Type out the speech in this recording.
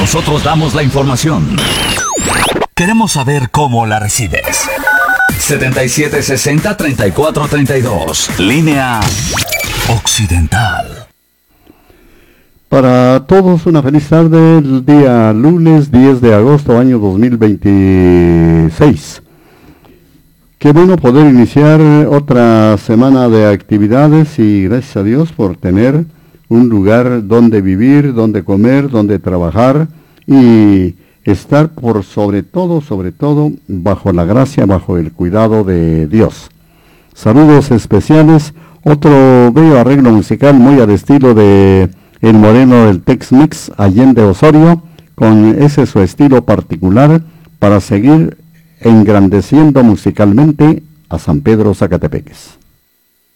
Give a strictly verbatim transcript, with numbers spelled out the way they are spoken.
Nosotros damos la información. Queremos saber cómo la recibes. setenta y siete sesenta, treinta y cuatro treinta y dos. Línea Occidental. Para todos una feliz tarde, el día lunes diez de agosto, año dos mil veintiséis. Qué bueno poder iniciar otra semana de actividades y gracias a Dios por tener un lugar donde vivir, donde comer, donde trabajar y estar por sobre todo, sobre todo, bajo la gracia, bajo el cuidado de Dios. Saludos especiales, otro bello arreglo musical muy al estilo de El Moreno del Tex-Mex, Allende Osorio, con ese su estilo particular para seguir engrandeciendo musicalmente a San Pedro Zacatepeques.